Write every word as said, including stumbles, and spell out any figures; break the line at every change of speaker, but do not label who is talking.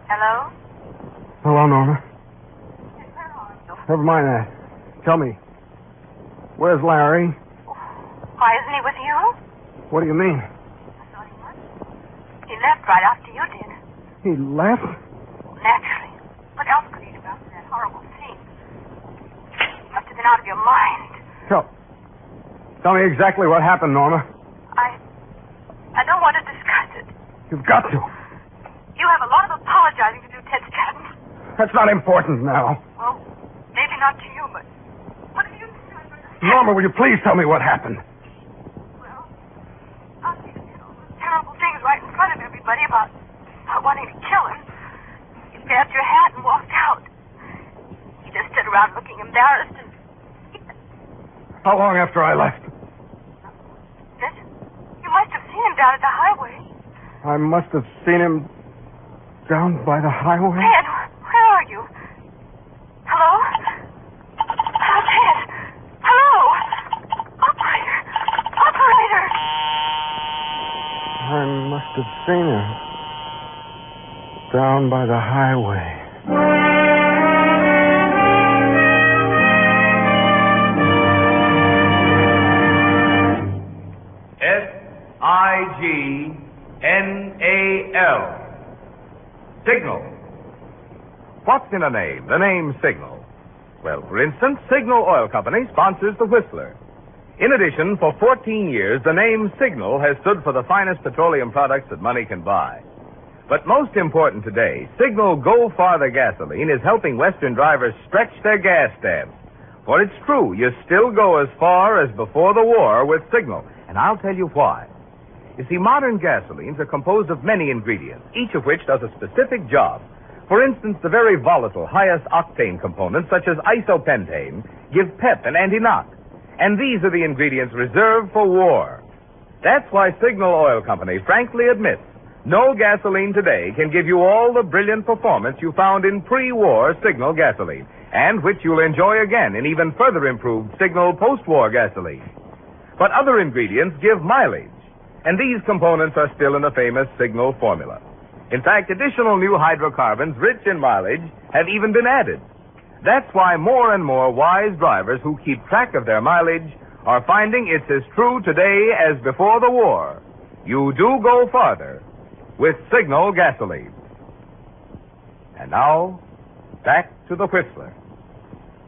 Hello?
Hello, Norma.
Yes, where are you?
Never mind that. Tell me, where's Larry?
Why, isn't he with you?
What do you mean?
I thought he was. He left right after you did.
He left?
Naturally. What else could he do after that horrible scene? You must have been out of your mind.
Tell, tell me exactly what happened, Norma.
I... I don't want to discuss it.
You've got to.
You have a lot of apologizing to do, Ted Stratton.
That's not important now.
Well, maybe not to you, but... What have you been doing for this?
Norma, will you please tell me what happened?
Well, after you did all those terrible things right in front of everybody about, about wanting to kill him, you grabbed your hat and walked out. He just stood around looking embarrassed and...
How long after I left?
Listen, you must have seen him down at the highway.
I must have seen him down by the highway.
Ted, where are you? Hello? Hello, Ted. Hello? Operator. Operator.
I must have seen him down by the highway.
S I G N A L. Signal. What's in a name? The name Signal. Well, for instance, Signal Oil Company sponsors the Whistler. In addition, for fourteen years, the name Signal has stood for the finest petroleum products that money can buy. But most important today, Signal Go Farther gasoline is helping Western drivers stretch their gas stamps. For it's true, you still go as far as before the war with Signal. And I'll tell you why. You see, modern gasolines are composed of many ingredients, each of which does a specific job. For instance, the very volatile, highest octane components, such as isopentane, give pep and anti-knock. And these are the ingredients reserved for war. That's why Signal Oil Company frankly admits no gasoline today can give you all the brilliant performance you found in pre-war Signal gasoline, and which you'll enjoy again in even further improved Signal post-war gasoline. But other ingredients give mileage, and these components are still in the famous Signal formula. In fact, additional new hydrocarbons rich in mileage have even been added. That's why more and more wise drivers who keep track of their mileage are finding it's as true today as before the war. You do go farther with Signal gasoline. And now, back to the Whistler.